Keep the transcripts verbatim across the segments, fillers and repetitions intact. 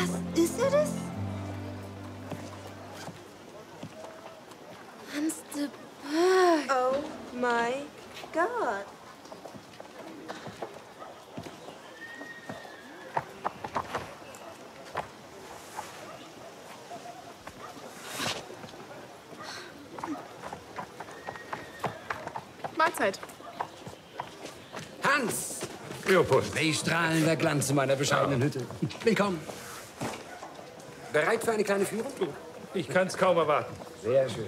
Was? Ist er das? Hans de Boer. Oh my God. Mahlzeit. Hans! Leopold. Welch strahlender Glanz in meiner bescheidenen Hütte. Willkommen. Bereit für eine kleine Führung? Ich kann es kaum erwarten. Sehr schön.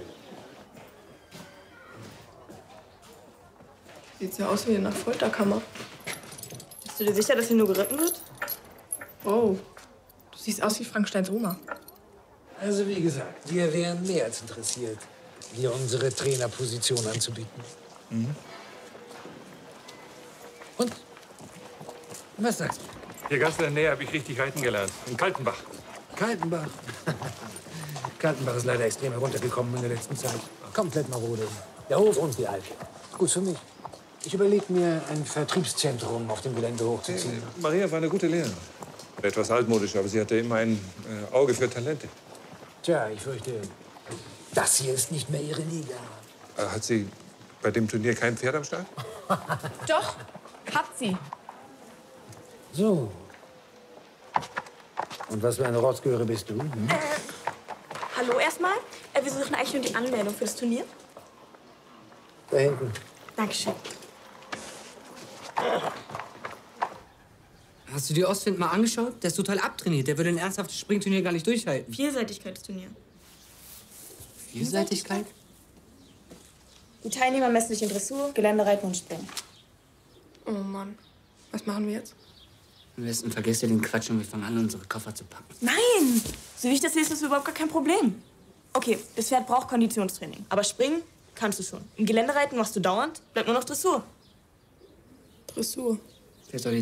Sieht ja aus wie in einer Folterkammer. Bist du dir sicher, dass hier nur geritten wird? Oh, du siehst aus wie Frankensteins Oma. Also wie gesagt, wir wären mehr als interessiert, dir unsere Trainerposition anzubieten. Mhm. Und? Was sagst du? Hier ganz in der Nähe habe ich richtig reiten gelernt. In Kaltenbach. Kaltenbach. Kaltenbach ist leider extrem heruntergekommen in der letzten Zeit. Komplett marode. Der Hof und die Alke. Gut für mich. Ich überlege mir, ein Vertriebszentrum auf dem Gelände hochzuziehen. Maria war eine gute Lehrerin. Etwas altmodisch, aber sie hatte immer ein äh, Auge für Talente. Tja, ich fürchte, das hier ist nicht mehr ihre Liga. Äh, hat sie bei dem Turnier kein Pferd am Start? Doch, hat sie. So. Und was für eine Rotzgöre bist du? Hm? Äh, hallo erstmal. Äh, wir suchen eigentlich nur die Anmeldung für das Turnier. Da hinten. Dankeschön. Hast du dir Ostwind mal angeschaut? Der ist total abtrainiert. Der würde ein ernsthaftes Springturnier gar nicht durchhalten. Vielseitigkeitsturnier. Vielseitigkeit? Die Teilnehmer messen sich in Dressur, Geländereiten und Springen. Oh Mann, was machen wir jetzt? Am besten vergesst ihr den Quatsch und wir fangen an, unsere Koffer zu packen. Nein! So wie ich das sehe, ist das überhaupt gar kein Problem. Okay, das Pferd braucht Konditionstraining. Aber springen kannst du schon. Im Geländereiten machst du dauernd, bleibt nur noch Dressur. Dressur. Wer soll